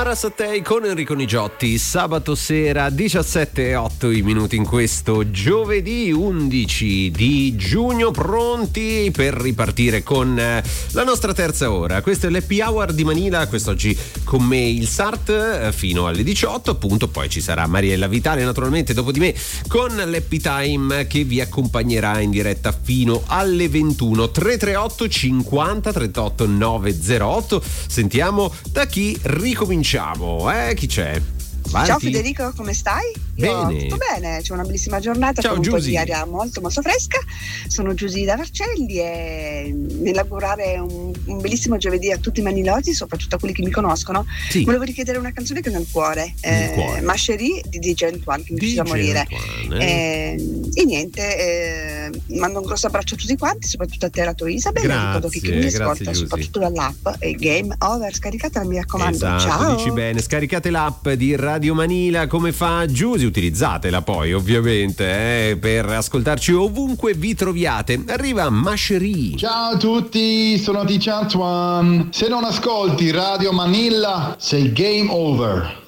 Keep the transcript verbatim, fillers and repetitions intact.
Mara Sattei con Enrico Nigiotti, sabato sera diciassette e otto i minuti in questo giovedì undici di giugno, pronti per ripartire con la nostra terza ora. Questo è l'Happy Hour di Manila, quest'oggi con me il Sart fino alle diciotto, appunto, poi ci sarà Mariella Vitale naturalmente dopo di me con l'Happy Time che vi accompagnerà in diretta fino alle ventuno. Tre tre otto cinquanta trentotto novecentotto. Sentiamo da chi ricominciamo, eh? Chi c'è? Avanti. Ciao Federico, come stai? Io Bene. tutto bene, c'è una bellissima giornata. Ciao, con un Giusy. po' di aria molto molto fresca. Sono Giusy da Vercelli e nell'augurare un, un bellissimo giovedì a tutti i maniloti, soprattutto a quelli che mi conoscono. Sì. Volevo richiedere una canzone che è nel cuore, Nel eh, cuore. Ma Chérie di D J Antoine, che mi D J fa morire. Antoine, eh. Eh, e niente, eh, mando un grosso abbraccio a tutti quanti, soprattutto a te e alla tua Isabella. Grazie, Ricordo che chi mi grazie, ascolta Giusy. soprattutto dall'app è Game Over, scaricatela, mi raccomando. Esatto, Ciao. dici bene, scaricate l'app di Radio Manila, come fa Giusy, utilizzatela poi ovviamente eh, per ascoltarci ovunque vi troviate. Arriva Ma Chérie. Ciao a tutti, sono D J Antoine. Se non ascolti Radio Manila, sei game over.